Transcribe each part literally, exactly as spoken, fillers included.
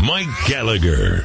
Mike Gallagher.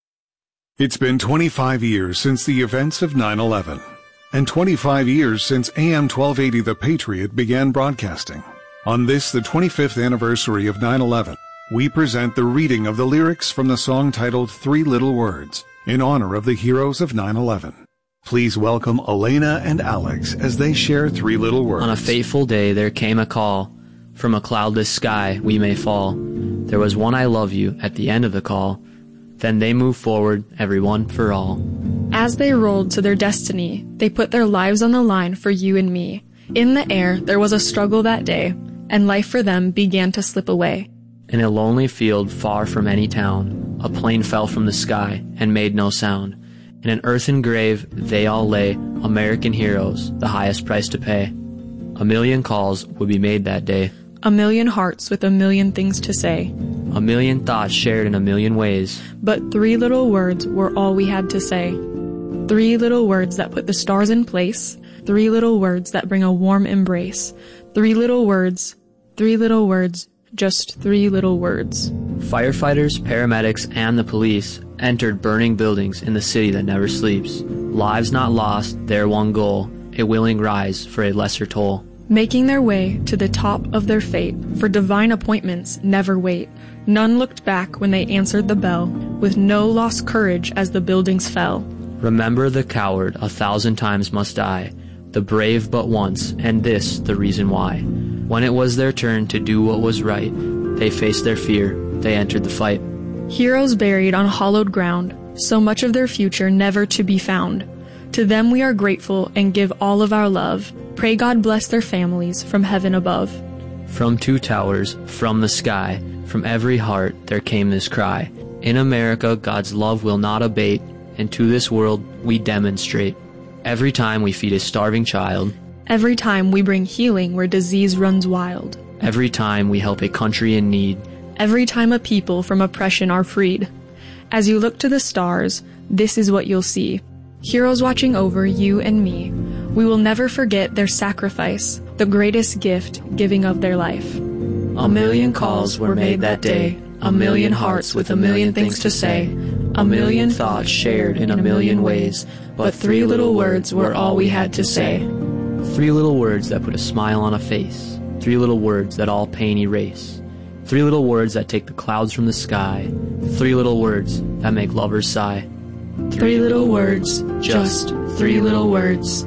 It's been twenty-five years since the events of nine eleven, and twenty-five years since A M twelve eighty The Patriot began broadcasting. On this, the twenty-fifth anniversary of nine eleven, we present the reading of the lyrics from the song titled Three Little Words, in honor of the heroes of nine eleven. Please welcome Elena and Alex as they share Three Little Words. On a fateful day there came a call. From a cloudless sky we may fall. There was one I love you at the end of the call. Then they moved forward, everyone for all. As they rolled to their destiny, they put their lives on the line for you and me. In the air there was a struggle that day, and life for them began to slip away. In a lonely field far from any town, a plane fell from the sky and made no sound. In an earthen grave they all lay, American heroes, the highest price to pay. A million calls would be made that day. A million hearts with a million things to say. A million thoughts shared in a million ways. But three little words were all we had to say. Three little words that put the stars in place. Three little words that bring a warm embrace. Three little words, three little words, just three little words. Firefighters, paramedics, and the police entered burning buildings in the city that never sleeps. Lives not lost, their one goal, a willing rise for a lesser toll. Making their way to the top of their fate, for divine appointments never wait. None looked back when they answered the bell, with no lost courage as the buildings fell. Remember the coward a thousand times must die, the brave but once, and this the reason why. When it was their turn to do what was right, they faced their fear, they entered the fight. Heroes buried on hallowed ground, so much of their future never to be found. To them we are grateful and give all of our love. Pray God bless their families from heaven above. From two towers, from the sky, from every heart there came this cry. In America God's love will not abate, and to this world we demonstrate. Every time we feed a starving child. Every time we bring healing where disease runs wild. Every time we help a country in need. Every time a people from oppression are freed. As you look to the stars, this is what you'll see. Heroes watching over you and me. We will never forget their sacrifice, the greatest gift giving of their life. A million calls were made that day, a million hearts with a million things to say, a million thoughts shared in a million ways, but three little words were all we had to say. Three little words that put a smile on a face, three little words that all pain erase, three little words that take the clouds from the sky, three little words that make lovers sigh. Three little words, just three little words.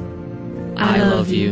I love you.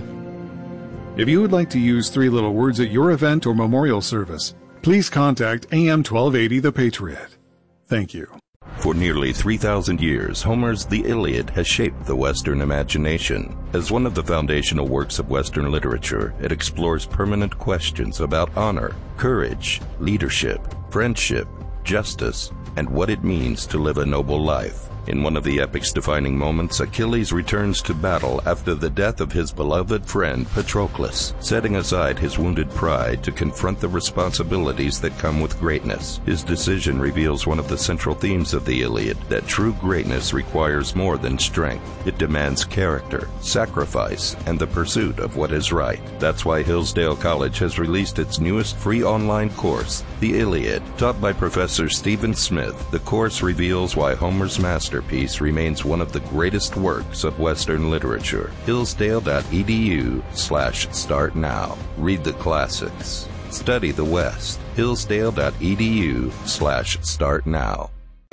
If you would like to use Three Little Words at your event or memorial service, please contact A M twelve eighty The Patriot. Thank you. For nearly three thousand years, Homer's The Iliad has shaped the Western imagination. As one of the foundational works of Western literature, it explores permanent questions about honor, courage, leadership, friendship, justice, and what it means to live a noble life. In one of the epic's defining moments, Achilles returns to battle after the death of his beloved friend Patroclus, setting aside his wounded pride to confront the responsibilities that come with greatness. His decision reveals one of the central themes of the Iliad, that true greatness requires more than strength. It demands character, sacrifice, and the pursuit of what is right. That's why Hillsdale College has released its newest free online course, The Iliad. Taught by Professor Stephen Smith, the course reveals why Homer's master Masterpiece remains one of the greatest works of Western literature. Hillsdale.edu slash start now. Read the classics. Study the West. Hillsdale.edu slash start now.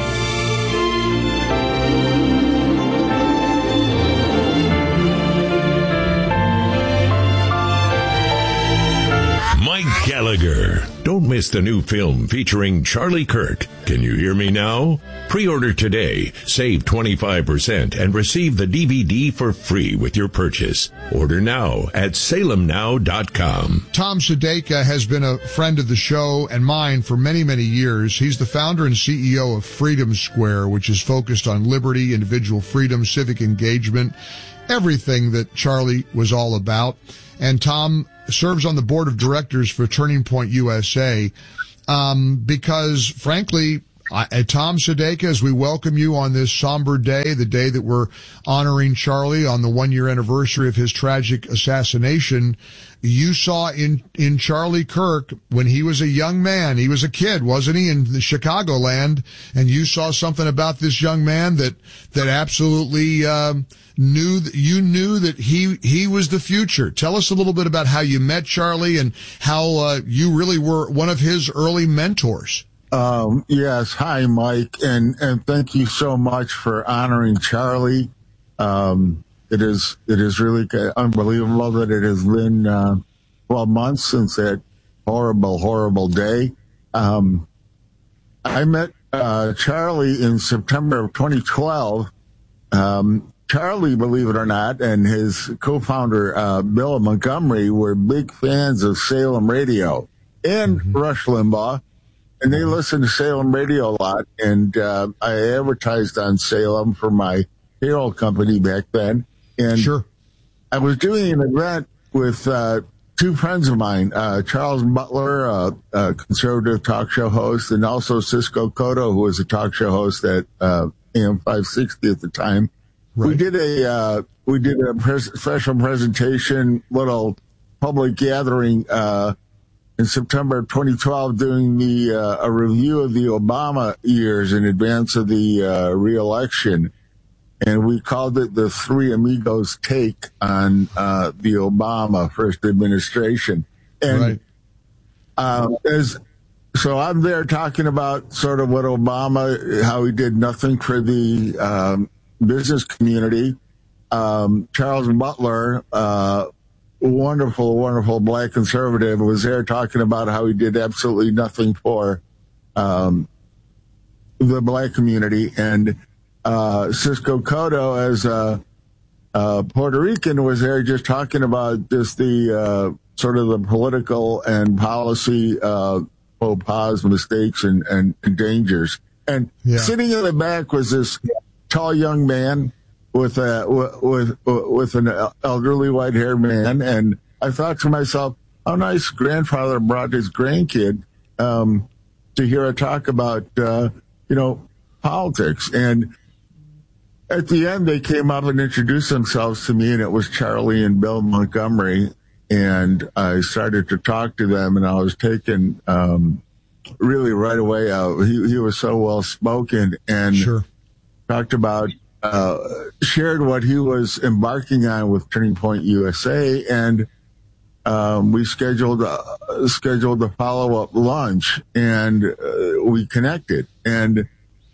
Mike Gallagher. Don't miss the new film featuring Charlie Kirk. Can you hear me now? Pre-order today, save twenty-five percent, and receive the D V D for free with your purchase. Order now at salem now dot com. Tom Sedeka has been a friend of the show and mine for many, many years. He's the founder and C E O of Freedom Square, which is focused on liberty, individual freedom, civic engagement, everything that Charlie was all about. And Tom serves on the board of directors for Turning Point U S A, um, because, frankly, Uh, Tom Sedeka, as we welcome you on this somber day, the day that we're honoring Charlie on the one-year anniversary of his tragic assassination, you saw in, in Charlie Kirk, when he was a young man, he was a kid, wasn't he, in the Chicagoland, and you saw something about this young man that, that absolutely, um, knew that you knew that he, he was the future. Tell us a little bit about how you met Charlie and how, uh, you really were one of his early mentors. Um, yes. Hi, Mike. And, and thank you so much for honoring Charlie. Um, it is, it is really unbelievable that it has been, uh, twelve months since that horrible, horrible day. Um, I met, uh, Charlie in September of twenty twelve. Um, Charlie, believe it or not, and his co-founder, uh, Bill Montgomery were big fans of Salem Radio and mm-hmm. Rush Limbaugh. And they listened to Salem Radio a lot, and uh, I advertised on Salem for my payroll company back then. And sure. I was doing an event with uh, two friends of mine, uh, Charles Butler, uh, a conservative talk show host, and also Cisco Cotto, who was a talk show host at uh, A M five sixty at the time. Right. We did a uh, we did a pres- special presentation, little public gathering. Uh, In September of twenty twelve, doing the uh, a review of the Obama years in advance of the uh, re-election, and we called it the Three Amigos Take on uh, the Obama first administration. And right. uh, as so, I'm there talking about sort of what Obama, how he did nothing for the um, business community. Um, Charles Butler. Uh, wonderful, wonderful black conservative, was there talking about how he did absolutely nothing for um, the black community. And uh, Cisco Cotto, as a, a Puerto Rican, was there just talking about just the uh, sort of the political and policy uh, faux pas, mistakes, and, and, and dangers. And yeah. Sitting in the back was this tall young man with a with with an elderly white-haired man, and I thought to myself, how nice grandfather brought his grandkid um, to hear a talk about uh, you know politics. And at the end, they came up and introduced themselves to me, and it was Charlie and Bill Montgomery. And I started to talk to them, and I was taken um, really right away out. He, he was so well spoken, and sure. talked about. Uh, shared what he was embarking on with Turning Point U S A, and um, we scheduled uh, scheduled a follow up lunch, and uh, we connected. And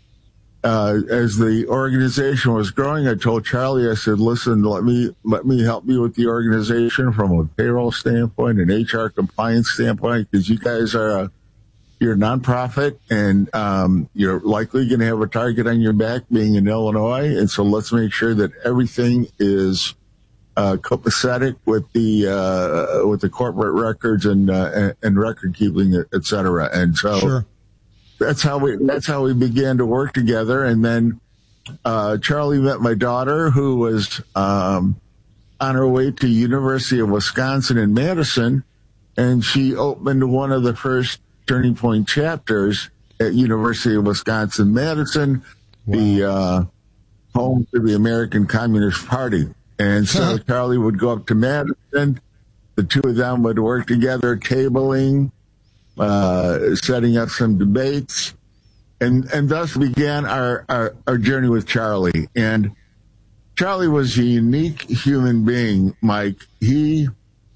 uh, as the organization was growing, I told Charlie, I said, "Listen, let me let me help you with the organization from a payroll standpoint, an H R compliance standpoint, because you guys are a You're a nonprofit, and um, you're likely going to have a target on your back being in Illinois. And so let's make sure that everything is uh, copacetic with the uh, with the corporate records and uh, and record keeping, et cetera. And so sure. that's how we that's how we began to work together. And then uh, Charlie met my daughter, who was um, on her way to University of Wisconsin in Madison, and she opened one of the first Turning Point chapters at University of Wisconsin-Madison, wow. the uh, home to the American Communist Party. And so Charlie would go up to Madison. The two of them would work together, tabling, uh, setting up some debates, and and thus began our, our, our journey with Charlie. And Charlie was a unique human being, Mike. He,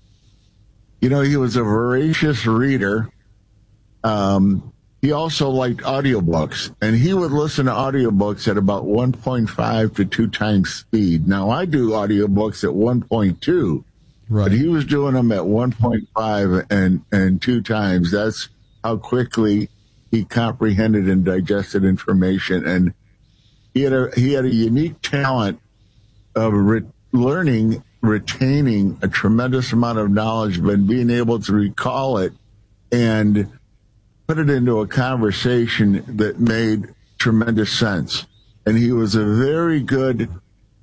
you know, he was a voracious reader. Um, he also liked audiobooks, and he would listen to audiobooks at about one point five to two times speed. Now, I do audiobooks at one point two, right. But he was doing them at one point five and, and two times. That's how quickly he comprehended and digested information. And he had a, he had a unique talent of re- learning, retaining a tremendous amount of knowledge, but being able to recall it and put it into a conversation that made tremendous sense. And he was a very good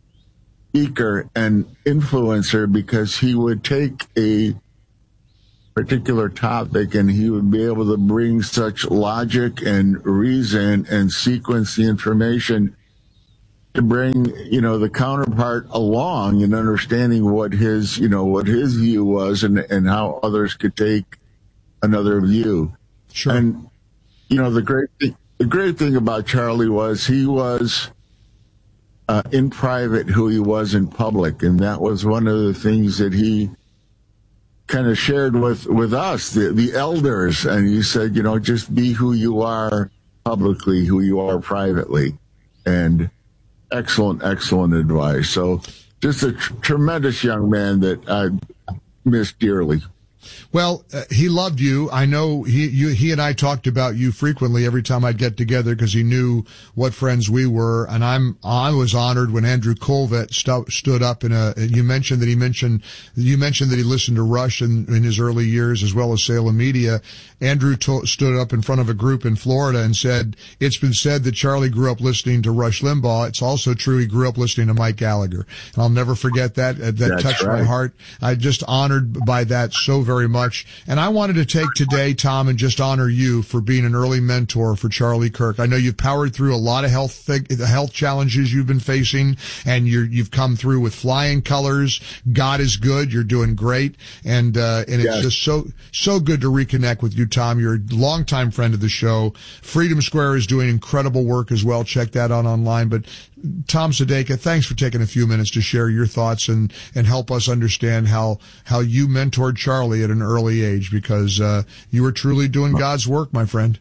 speaker and influencer because he would take a particular topic, and he would be able to bring such logic and reason and sequence the information to bring, you know, the counterpart along in understanding what his, you know, what his view was and, and how others could take another view. Sure. And, you know, the great thing, the great thing about Charlie was he was uh, in private who he was in public. And that was one of the things that he kind of shared with, with us, the, the elders. And he said, you know, just be who you are publicly, who you are privately. And excellent, excellent advice. So just a tr- tremendous young man that I miss dearly. Well, uh, he loved you. I know he you, he and I talked about you frequently every time I'd get together because he knew what friends we were. And I'm I was honored when Andrew Colvett stu- stood up in a. You mentioned that he mentioned you mentioned that he listened to Rush in, in his early years as well as Salem Media. Andrew to- stood up in front of a group in Florida and said, "It's been said that Charlie grew up listening to Rush Limbaugh. It's also true he grew up listening to Mike Gallagher." And I'll never forget that. Uh, that That's touched right. my heart. I'm just honored by that so very much. And I wanted to take today, Tom, and just honor you for being an early mentor for Charlie Kirk. I know you've powered through a lot of health th- health challenges you've been facing, and you're, you've come through with flying colors. God is good. You're doing great. And, uh, and it's Yes. just so, so good to reconnect with you, Tom. You're a longtime friend of the show. Freedom Square is doing incredible work as well. Check that out online. But Tom Sadeka, thanks for taking a few minutes to share your thoughts and, and help us understand how, how you mentored Charlie at an early age, because, uh, you were truly doing God's work, my friend.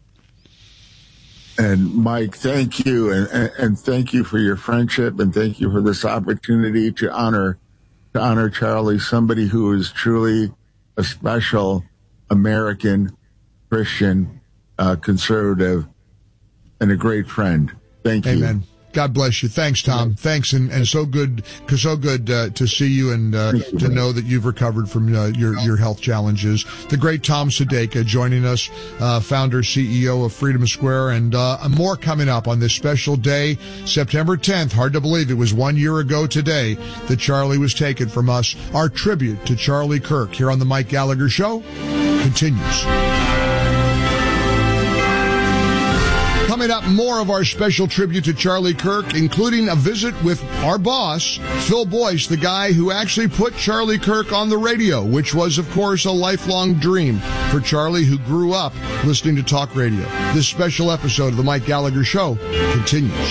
And Mike, thank you. And, and, and thank you for your friendship, and thank you for this opportunity to honor, to honor Charlie, somebody who is truly a special American Christian, uh, conservative, and a great friend. Thank you. Amen. God bless you. Thanks, Tom. Thanks, and, and so good, so good uh, to see you and uh, you, to know that you've recovered from uh, your your health challenges. The great Tom Sadeka joining us, uh, founder, C E O of Freedom Square, and uh, more coming up on this special day, September tenth. Hard to believe it was one year ago today that Charlie was taken from us. Our tribute to Charlie Kirk here on the Mike Gallagher Show continues. Coming up, more of our special tribute to Charlie Kirk, including a visit with our boss, Phil Boyce, the guy who actually put Charlie Kirk on the radio, which was, of course, a lifelong dream for Charlie, who grew up listening to talk radio. This special episode of the Mike Gallagher Show continues.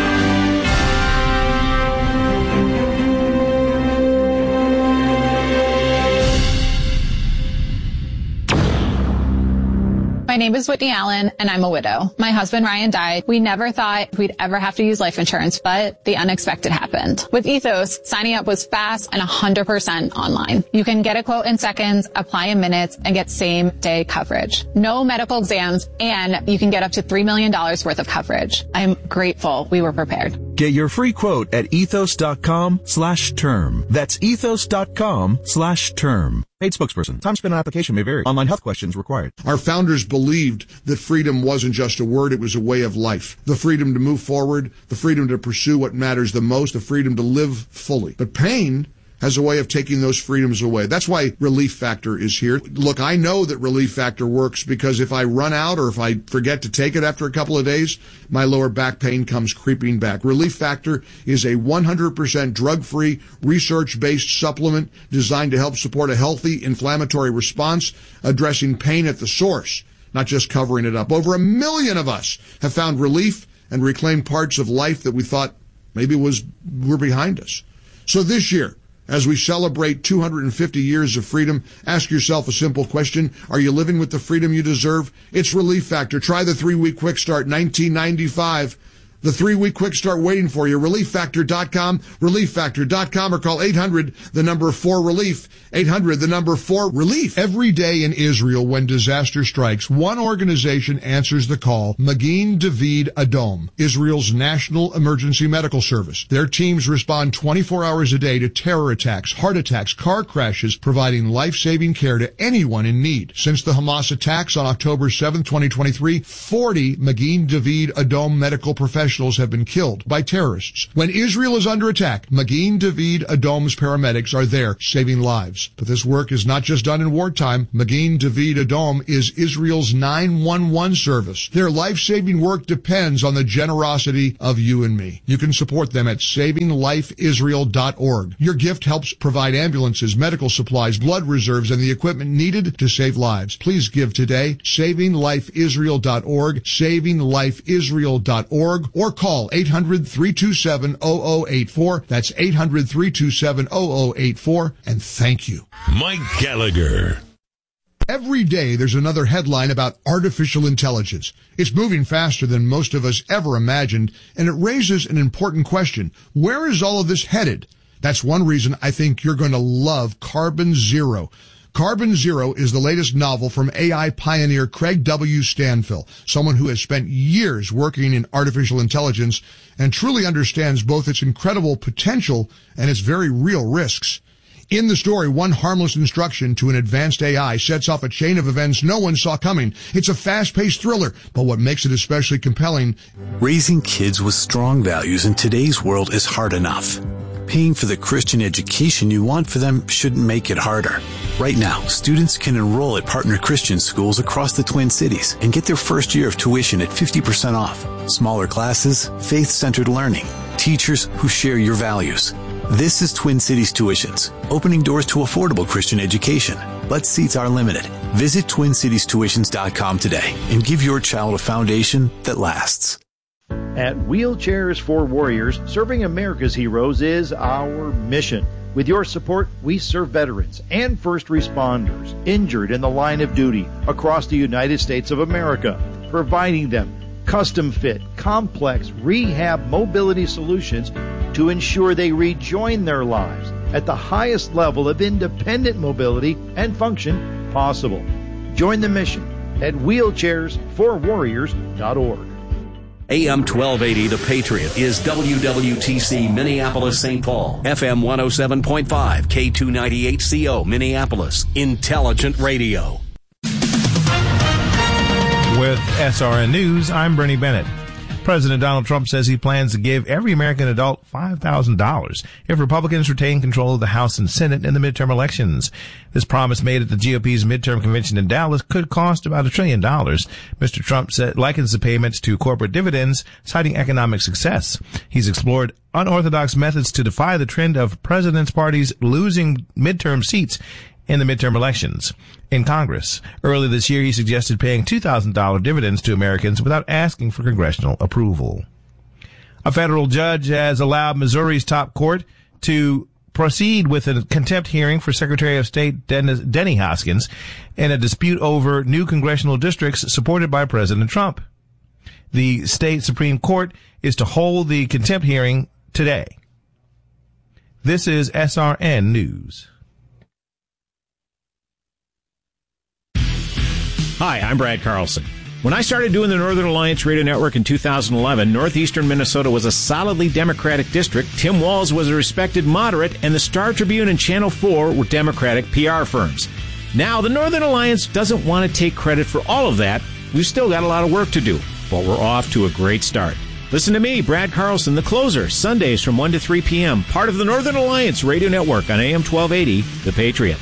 My name is Whitney Allen, and I'm a widow. My husband, Ryan, died. We never thought we'd ever have to use life insurance, but the unexpected happened. With Ethos, signing up was fast and one hundred percent online. You can get a quote in seconds, apply in minutes, and get same-day coverage. No medical exams, and you can get up to three million dollars worth of coverage. I'm grateful we were prepared. Get your free quote at ethos.com slash term. That's ethos.com slash term. Paid spokesperson. Time spent on application may vary. Online health questions required. Our founders believed that freedom wasn't just a word, it was a way of life. The freedom to move forward, the freedom to pursue what matters the most, the freedom to live fully. But pain has a way of taking those freedoms away. That's why Relief Factor is here. Look, I know that Relief Factor works because if I run out or if I forget to take it after a couple of days, my lower back pain comes creeping back. Relief Factor is a one hundred percent drug-free, research-based supplement designed to help support a healthy inflammatory response, addressing pain at the source, not just covering it up. Over a million of us have found relief and reclaimed parts of life that we thought maybe was were behind us. So this year, as we celebrate two hundred fifty years of freedom, ask yourself a simple question. Are you living with the freedom you deserve? It's Relief Factor. Try the three-week quick start, nineteen ninety-five. The three-week quick start waiting for you. relief factor dot com, relief factor dot com, or call eight hundred, the number four relief, eight hundred, the number four relief. Every day in Israel when disaster strikes, one organization answers the call, Magen David Adom, Israel's national emergency medical service. Their teams respond twenty-four hours a day to terror attacks, heart attacks, car crashes, providing life-saving care to anyone in need. Since the Hamas attacks on October seventh, twenty twenty-three, forty Magen David Adom medical professionals nationals have been killed by terrorists. When Israel is under attack, Magen David Adom's paramedics are there saving lives. But this work is not just done in wartime. Magen David Adom is Israel's nine one one service. Their life-saving work depends on the generosity of you and me. You can support them at saving life israel dot org. Your gift helps provide ambulances, medical supplies, blood reserves, and the equipment needed to save lives. Please give today. saving life israel dot org, saving life israel dot org, or call eight hundred, three two seven, zero zero eight four. That's eight hundred, three two seven, zero zero eight four. And thank you. Mike Gallagher. Every day there's another headline about artificial intelligence. It's moving faster than most of us ever imagined, and it raises an important question. Where is all of this headed? That's one reason I think you're going to love Carbon Zero. Carbon Zero is the latest novel from A I pioneer Craig W. Stanfill, someone who has spent years working in artificial intelligence and truly understands both its incredible potential and its very real risks. In the story, one harmless instruction to an advanced A I sets off a chain of events no one saw coming. It's a fast-paced thriller, but what makes it especially compelling... Raising kids with strong values in today's world is hard enough. Paying for the Christian education you want for them shouldn't make it harder. Right now, students can enroll at partner Christian schools across the Twin Cities and get their first year of tuition at fifty percent off. Smaller classes, faith-centered learning, teachers who share your values. This is Twin Cities Tuitions, opening doors to affordable Christian education. But seats are limited. Visit twin cities tuitions dot com today and give your child a foundation that lasts. At Wheelchairs for Warriors, serving America's heroes is our mission. With your support, we serve veterans and first responders injured in the line of duty across the United States of America, providing them custom-fit, complex rehab mobility solutions to ensure they rejoin their lives at the highest level of independent mobility and function possible. Join the mission at wheelchairs for warriors dot org. A M twelve eighty The Patriot is W W T C Minneapolis Saint Paul, F M one oh seven point five, K two ninety-eight C O Minneapolis, Intelligent Radio. With S R N News, I'm Bernie Bennett. President Donald Trump says he plans to give every American adult five thousand dollars if Republicans retain control of the House and Senate in the midterm elections. This promise made at the G O P's midterm convention in Dallas could cost about a trillion dollars. Mister Trump said, likens the payments to corporate dividends, citing economic success. He's explored unorthodox methods to defy the trend of president's parties losing midterm seats in the midterm elections in Congress. Early this year, he suggested paying two thousand dollars dividends to Americans without asking for congressional approval. A federal judge has allowed Missouri's top court to proceed with a contempt hearing for Secretary of State Dennis, Denny Hoskins in a dispute over new congressional districts supported by President Trump. The state Supreme Court is to hold the contempt hearing today. This is S R N News. Hi, I'm Brad Carlson. When I started doing the Northern Alliance Radio Network in two thousand eleven, northeastern Minnesota was a solidly Democratic district. Tim Walz was a respected moderate, and the Star Tribune and Channel four were Democratic P R firms. Now, the Northern Alliance doesn't want to take credit for all of that. We've still got a lot of work to do, but we're off to a great start. Listen to me, Brad Carlson, the closer, Sundays from one to three p.m., part of the Northern Alliance Radio Network on A M twelve eighty, The Patriot.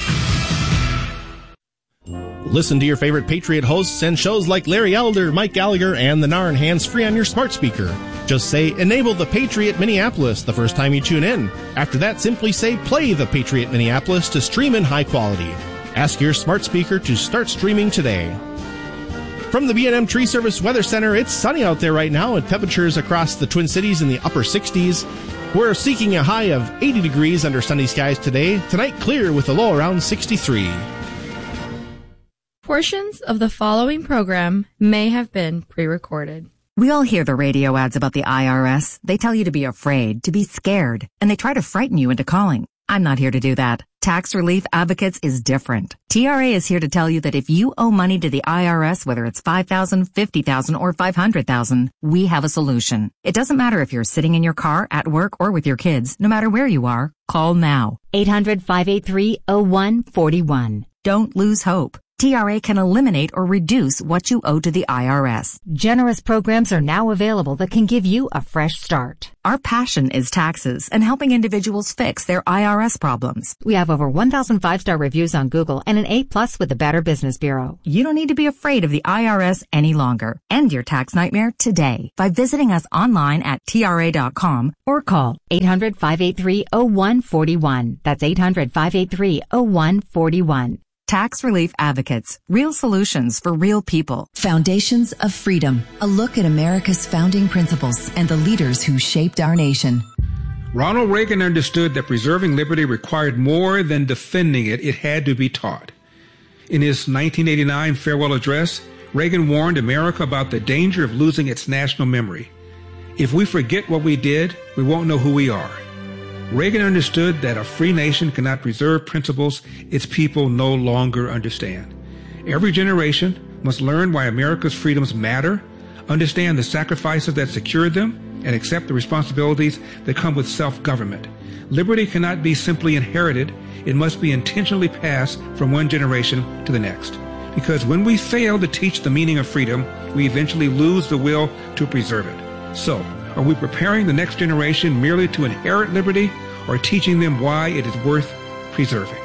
Listen to your favorite Patriot hosts and shows like Larry Elder, Mike Gallagher, and the Narn hands-free on your smart speaker. Just say, enable the Patriot Minneapolis the first time you tune in. After that, simply say, play the Patriot Minneapolis to stream in high quality. Ask your smart speaker to start streaming today. From the B and M Tree Service Weather Center, it's sunny out there right now and temperatures across the Twin Cities in the upper sixties. We're seeking a high of eighty degrees under sunny skies today. Tonight, clear with a low around sixty-three. Portions of the following program may have been pre-recorded. We all hear the radio ads about the I R S. They tell you to be afraid, to be scared, and they try to frighten you into calling. I'm not here to do that. Tax Relief Advocates is different. T R A is here to tell you that if you owe money to the I R S, whether it's five thousand dollars, fifty thousand dollars, or five hundred thousand dollars, we have a solution. It doesn't matter if you're sitting in your car, at work, or with your kids. No matter where you are, call now. eight hundred, five eight three, oh one four one. Don't lose hope. T R A can eliminate or reduce what you owe to the I R S. Generous programs are now available that can give you a fresh start. Our passion is taxes and helping individuals fix their I R S problems. We have over one thousand five-star reviews on Google and an A plus with the Better Business Bureau. You don't need to be afraid of the I R S any longer. End your tax nightmare today by visiting us online at T R A dot com or call eight hundred, five eight three, oh one four one. That's eight hundred, five eight three, oh one four one. Tax Relief Advocates. Real solutions for real people. Foundations of Freedom. A look at America's founding principles and the leaders who shaped our nation. Ronald Reagan understood that preserving liberty required more than defending it. It had to be taught. In his nineteen eighty-nine farewell address, Reagan warned America about the danger of losing its national memory. If we forget what we did, we won't know who we are. Reagan understood that a free nation cannot preserve principles its people no longer understand. Every generation must learn why America's freedoms matter, understand the sacrifices that secured them, and accept the responsibilities that come with self-government. Liberty cannot be simply inherited. It must be intentionally passed from one generation to the next. Because when we fail to teach the meaning of freedom, we eventually lose the will to preserve it. So, are we preparing the next generation merely to inherit liberty, or teaching them why it is worth preserving?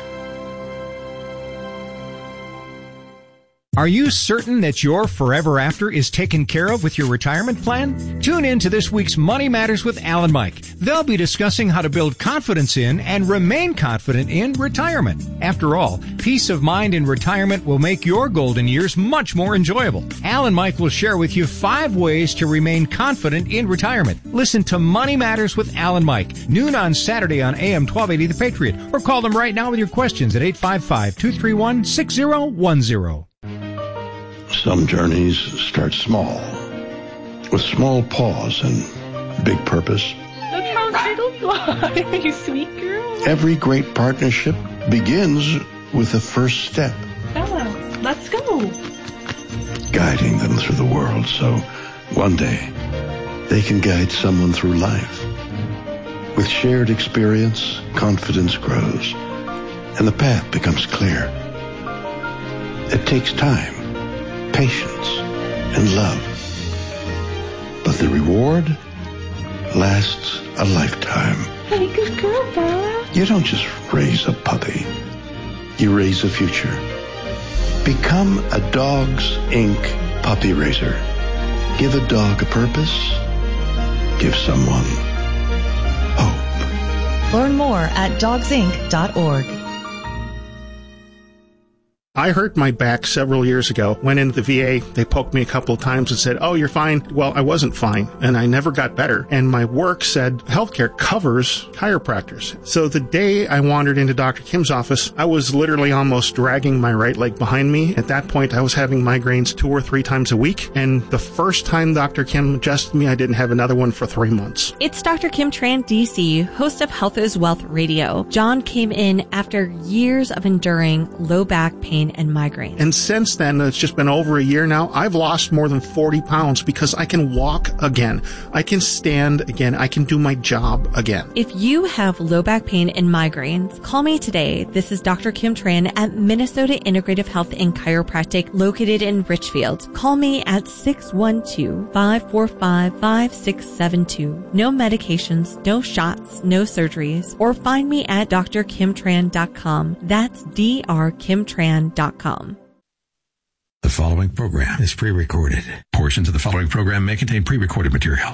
Are you certain that your forever after is taken care of with your retirement plan? Tune in to this week's Money Matters with Al and Mike. They'll be discussing how to build confidence in and remain confident in retirement. After all, peace of mind in retirement will make your golden years much more enjoyable. Al and Mike will share with you five ways to remain confident in retirement. Listen to Money Matters with Al and Mike, noon on Saturday on A M twelve eighty The Patriot, or call them right now with your questions at eight five five, two three one, six zero one zero. Some journeys start small, with small pause and big purpose. Look how turtles fly, you sweet girl. Every great partnership begins with the first step. Bella, let's go. Guiding them through the world so one day they can guide someone through life. With shared experience, confidence grows, and the path becomes clear. It takes time, patience, and love. But the reward lasts a lifetime. Hey, good girl, Bella. You don't just raise a puppy. You raise a future. Become a Dogs Incorporated puppy raiser. Give a dog a purpose. Give someone hope. Learn more at dogs inc dot org. I hurt my back several years ago. Went into the V A. They poked me a couple of times and said, oh, you're fine. Well, I wasn't fine, and I never got better. And my work said healthcare covers chiropractors. So the day I wandered into Doctor Kim's office, I was literally almost dragging my right leg behind me. At that point, I was having migraines two or three times a week. And the first time Doctor Kim adjusted me, I didn't have another one for three months. It's Doctor Kim Tran, D C, host of Health is Wealth Radio. John came in after years of enduring low back pain and migraine. And since then, it's just been over a year now, I've lost more than forty pounds because I can walk again. I can stand again. I can do my job again. If you have low back pain and migraines, call me today. This is Doctor Kim Tran at Minnesota Integrative Health and Chiropractic located in Richfield. Call me at six one two, five four five, five six seven two. No medications, no shots, no surgeries. Or find me at d r kim tran dot com. That's d r kim tran dot com. The following program is pre-recorded. Portions of the following program may contain pre-recorded material.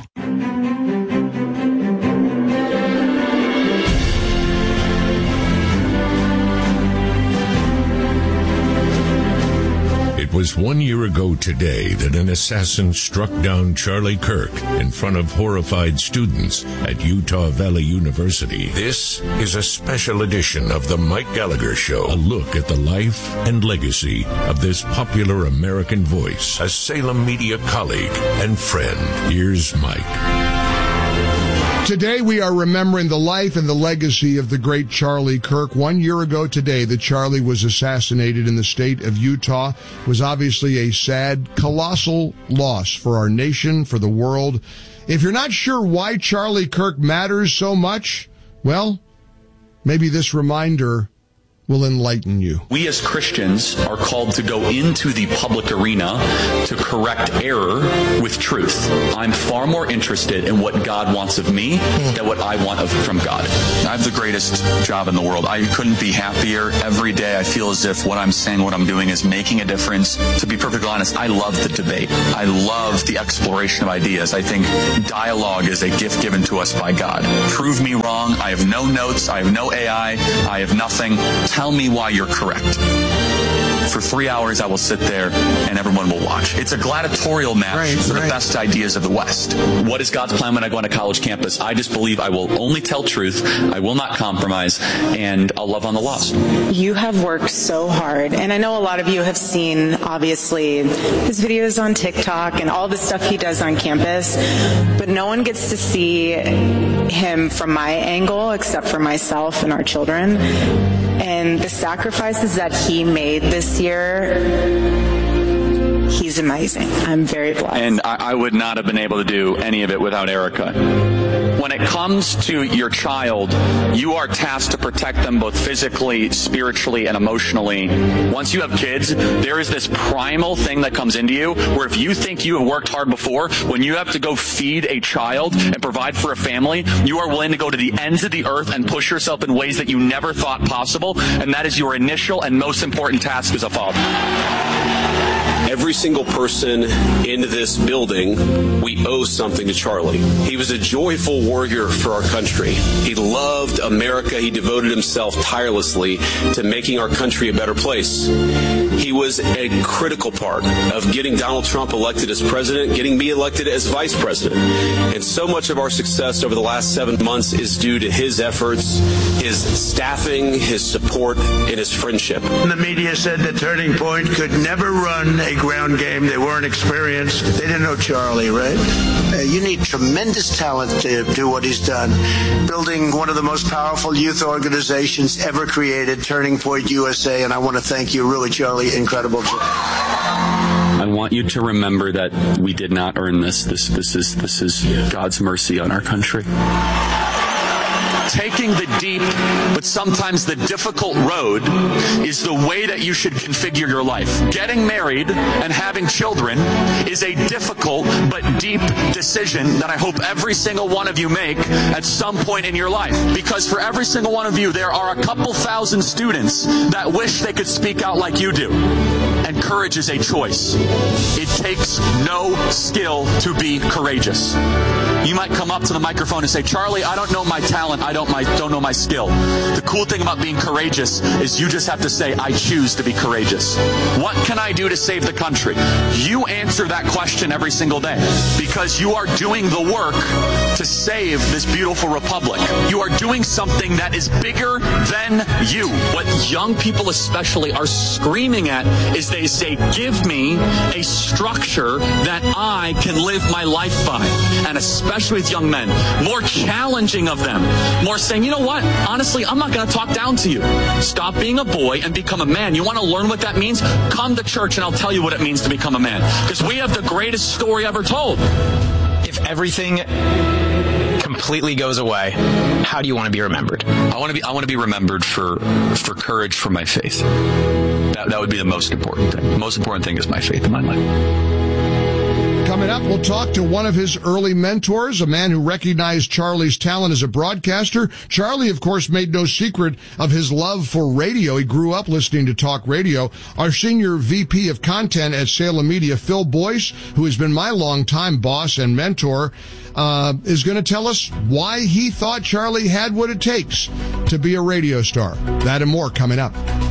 It was one year ago today that an assassin struck down Charlie Kirk in front of horrified students at Utah Valley University. This is a special edition of The Mike Gallagher Show, a look at the life and legacy of this popular American voice, a Salem media colleague and friend. Here's Mike. Today we are remembering the life and the legacy of the great Charlie Kirk. One year ago today that Charlie was assassinated in the state of Utah. It was obviously a sad, colossal loss for our nation, for the world. If you're not sure why Charlie Kirk matters so much, well, maybe this reminder will enlighten you. We as Christians are called to go into the public arena to correct error with truth. I'm far more interested in what God wants of me than what I want of, from God. I have the greatest job in the world. I couldn't be happier. Every day I feel as if what I'm saying, what I'm doing is making a difference. To be perfectly honest, I love the debate. I love the exploration of ideas. I think dialogue is a gift given to us by God. Prove me wrong. I have no notes. I have no A I. I have nothing. Tell me why you're correct. For three hours, I will sit there and everyone will watch. It's a gladiatorial match right, for right. the best ideas of the West. What is God's plan when I go on a college campus? I just believe I will only tell truth, I will not compromise, and I'll love on the lost. You have worked so hard, and I know a lot of you have seen, obviously, his videos on TikTok and all the stuff he does on campus, but no one gets to see him from my angle except for myself and our children. And the sacrifices that he made this year, he's amazing. I'm very blessed. And I, I would not have been able to do any of it without Erica. When it comes to your child, you are tasked to protect them both physically, spiritually, and emotionally. Once you have kids, there is this primal thing that comes into you where if you think you have worked hard before, when you have to go feed a child and provide for a family, you are willing to go to the ends of the earth and push yourself in ways that you never thought possible, and that is your initial and most important task as a father. Every single person in this building, we owe something to Charlie. He was a joyful warrior for our country. He loved America. He devoted himself tirelessly to making our country a better place. He was a critical part of getting Donald Trump elected as president, getting me elected as vice president. And so much of our success over the last seven months is due to his efforts, his staffing, his support, and his friendship. The media said that Turning Point could never run a ground game. They weren't experienced. They didn't know Charlie, right? Uh, you need tremendous talent to do what he's done. Building one of the most powerful youth organizations ever created, Turning Point U S A, and I want to thank you, really, Charlie. Incredible job. I want you to remember that we did not earn this. This, this is, this is God's mercy on our country. Taking the deep, but sometimes the difficult road is the way that you should configure your life. Getting married and having children is a difficult but deep decision that I hope every single one of you make at some point in your life. Because for every single one of you, there are a couple thousand students that wish they could speak out like you do. And courage is a choice. It takes no skill to be courageous. You might come up to the microphone and say, Charlie, I don't know my talent. I don't, my, don't know my skill. The cool thing about being courageous is you just have to say, I choose to be courageous. What can I do to save the country? You answer that question every single day because you are doing the work to save this beautiful republic. You are doing something that is bigger than you. What young people especially are screaming at is they say, give me a structure that I can live my life by. And especially with young men, more challenging of them, more saying, you know what, honestly, I'm not going to talk down to you. Stop being a boy and become a man. You want to learn what that means? Come to church and I'll tell you what it means to become a man. Because we have the greatest story ever told. If everything completely goes away, how do you want to be remembered? I want to be I want to be remembered for for courage, for my faith. That that would be the most important thing. The most important thing is my faith in my life. Coming up, we'll talk to one of his early mentors, a man who recognized Charlie's talent as a broadcaster. Charlie, of course, made no secret of his love for radio. He grew up listening to talk radio. Our senior V P of content at Salem Media, Phil Boyce, who has been my longtime boss and mentor, uh, is going to tell us why he thought Charlie had what it takes to be a radio star. That and more coming up.